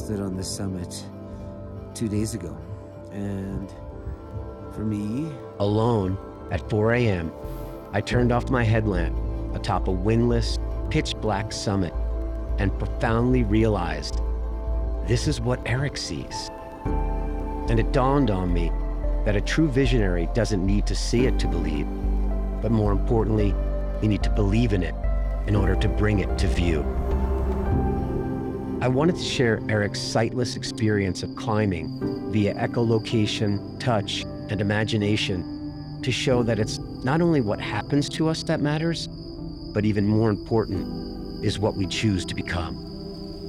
stood on this summit 2 days ago. And for me, Alone at 4 a.m., I turned off my headlamp atop a windless, pitch-black summit and profoundly realized this is what Eric sees. And it dawned on me that a true visionary doesn't need to see it to believe, but more importantly, you need to believe in it in order to bring it to view. I wanted to share Eric's sightless experience of climbing via echolocation, touch, and imagination to show that it's not only what happens to us that matters, but even more important is what we choose to become.